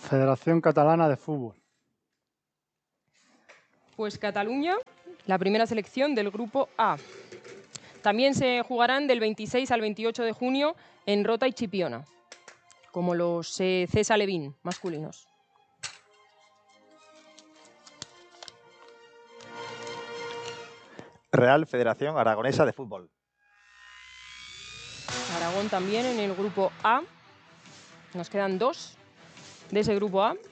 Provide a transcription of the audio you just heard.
Federación Catalana de Fútbol. Pues Cataluña, la primera selección del grupo A. También se jugarán del 26 al 28 de junio en Rota y Chipiona, como los CES Alevín masculinos. Real Federación Aragonesa de Fútbol. Aragón también en el grupo A. Nos quedan dos de ese grupo A.